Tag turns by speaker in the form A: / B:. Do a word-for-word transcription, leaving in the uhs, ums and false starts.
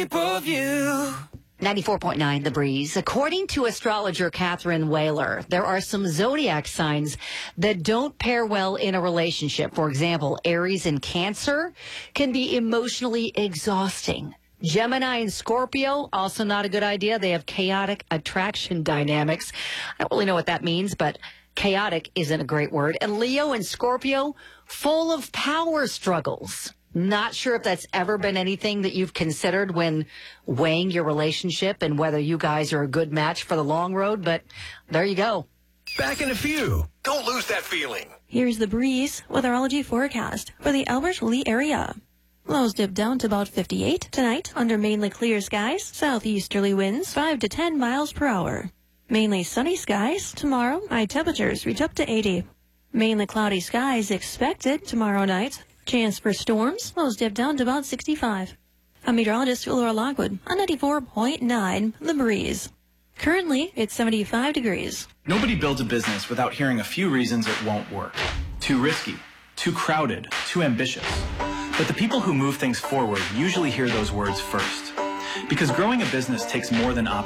A: Of you. ninety-four point nine The Breeze. According to astrologer Catherine Whaler, there are some zodiac signs that don't pair well in a relationship. For example, Aries and Cancer can be emotionally exhausting. Gemini and Scorpio, also not a good idea. They have chaotic attraction dynamics. I don't really know what that means, but chaotic isn't a great word. And Leo and Scorpio, full of power struggles. Not sure if that's ever been anything that you've considered when weighing your relationship and whether you guys are a good match for the long road, but there you go.
B: Back in a few. Don't lose that feeling.
C: Here's The Breeze weatherology forecast for the Albert Lee area. Lows dip down to about fifty-eight tonight under mainly clear skies, southeasterly winds five to ten miles per hour. Mainly sunny skies tomorrow, high temperatures reach up to eighty. Mainly cloudy skies expected tomorrow night. Chance for storms, lows dip down to about sixty-five. I'm meteorologist Laura Lockwood on ninety-four point nine The Breeze. Currently, it's seventy-five degrees.
D: Nobody builds a business without hearing a few reasons it won't work. Too risky, too crowded, too ambitious. But the people who move things forward usually hear those words first. Because growing a business takes more than optimism.